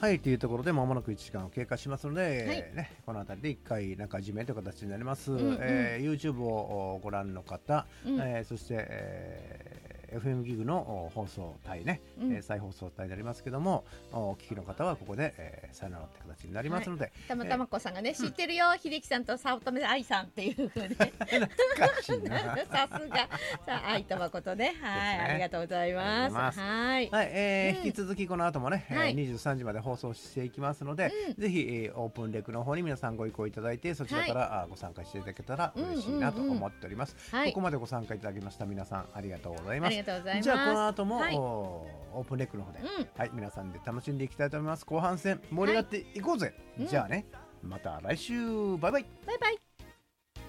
はいというところでまもなく1時間を経過しますので、ね、この辺りで1回中締めという形になります。YouTube をご覧の方、そして、FM ギグの放送帯ね、再放送帯になりますけども、お聞きの方はここで、さよならって形になりますので、 たまたまこさんがね、知ってるよ、秀樹さんと早乙女愛さんっていう風で懐かしいなさすがさあ愛と誠ね、はい、ありがとうございます。はい、 引き続きこの後もね、23時まで放送していきますので、ぜひ、オープンレクの方に皆さんご意向いただいて、そちらから、ご参加していただけたら嬉しいなと思っております。ここまでご参加いただきました皆さんありがとうございます。じゃあこの後も、オープンレックの方で、皆さんで楽しんでいきたいと思います。後半戦盛り上がっていこうぜ、じゃあねまた来週バイバイ。 バイバイ。